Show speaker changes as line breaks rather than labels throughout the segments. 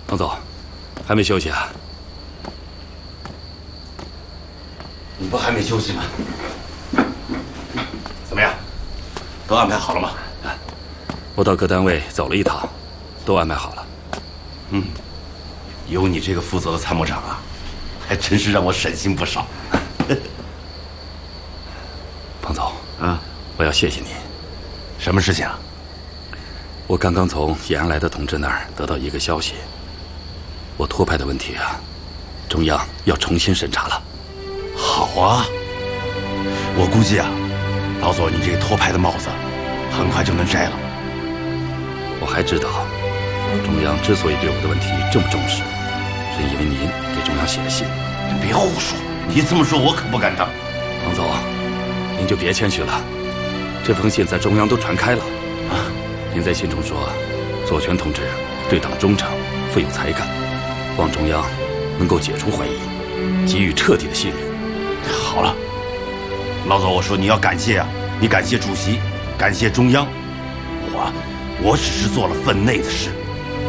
彭总，还没休息啊？
你不还没休息吗？怎么样？都安排好了吗？
我到各单位走了一趟，都安排好了。
有你这个负责的参谋长啊，还真是让我省心不少。
彭总
啊，
我要谢谢你。
什么事情啊？
我刚刚从延安来的同志那儿得到一个消息，我脱派的问题啊，中央要重新审查了。
好啊，我估计啊，老左你这个脱派的帽子，很快就能摘了。
我还知道，中央之所以对我的问题这么重视，是因为您给中央写了信。
别胡说，你这么说我可不敢当。
彭总，您就别谦虚了，这封信在中央都传开了。您在信中说，左权同志对党忠诚，富有才干，望中央能够解除怀疑，给予彻底的信任。
好了，老左，我说你要感谢啊，你感谢主席，感谢中央，我只是做了分内的事。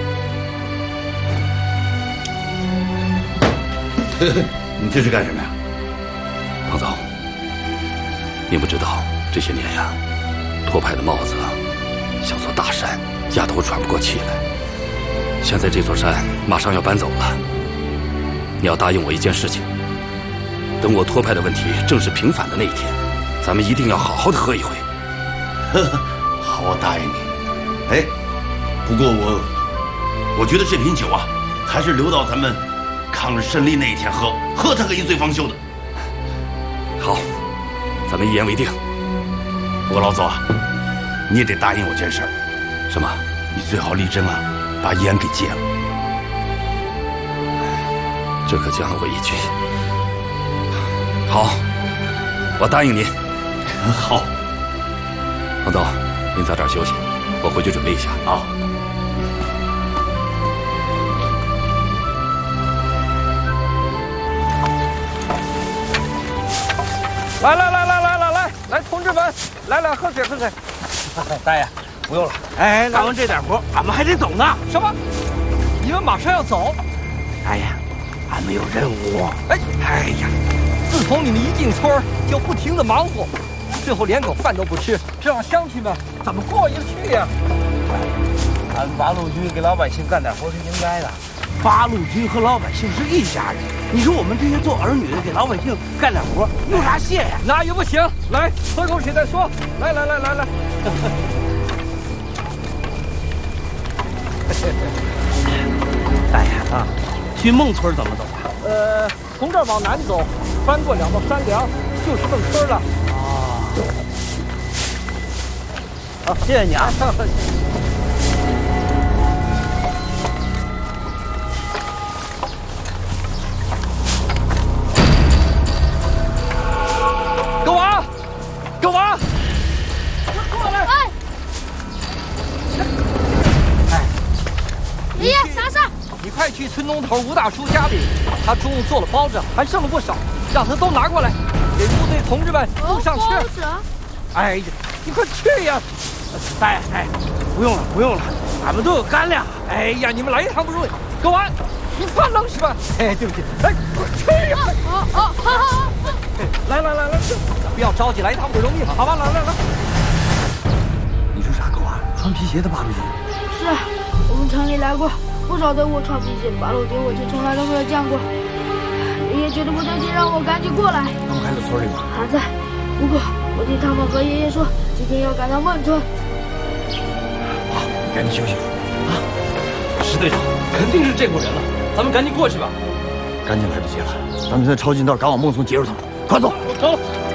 你这是干什么呀？
彭总，您不知道这些年呀，脱派的帽子像座大山，压得我喘不过气来。现在这座山马上要搬走了，你要答应我一件事情，等我脱派的问题正式平反的那一天，咱们一定要好好的喝一回。
好，我答应你。哎，不过我觉得这瓶酒啊，还是留到咱们抗日胜利那一天喝，喝它可一醉方休的。
好，咱们一言为定。
不过老左啊，你也得答应我件事儿。
什么？
你最好力争啊，把烟给戒了。
这可将了我一局。好，我答应您。
好，
彭总，您早点休息，我回去准备一下。
好。
来，同志们，来，喝水。
大爷，不用了。哎，干完这点活，俺们还得走呢。
什么？你们马上要走？
大爷，俺们有任务。
哎呀，自从你们一进村就不停地忙活，最后连口饭都不吃，这让乡亲们怎么过意得去呀？
俺们八路军给老百姓干点活是应该的。八路军和老百姓是一家人，你说我们这些做儿女的给老百姓干点活，有啥谢呀？
那也不行，来喝口水再说。来。
大爷啊，去孟村怎么走啊？
从这儿往南走，翻过2道山梁，就是孟村了。
好，谢谢你啊。狗娃，过来！
爷爷，啥事？
你快去村东头吴大叔家里，他中午做了包子，还剩了不少，让他都拿过来，给部队同志们送上吃。哎呀，你快去呀！
大爷，不用了，俺们都有干粮。
哎呀，你们来一趟不容易。狗娃，你发愣是吧？哎，对不起，来，快去呀！
好。
来，不要着急，来一趟不容易，好吧？来。
你说啥狗啊？穿皮鞋的八路军？
是啊，我们城里来过不少队伍穿皮鞋的八路军，我就从来都没有见过。爷爷觉得不对劲，让我赶紧过来。
他们还在村里吗？
还在，不过我听他们和爷爷说，今天要赶到孟村。
好，你赶紧休息啊！
石队长，肯定是这户人了，咱们赶紧过去吧。
赶紧来不及了，咱们现在抄近道赶往孟村截住他们，快走！
走。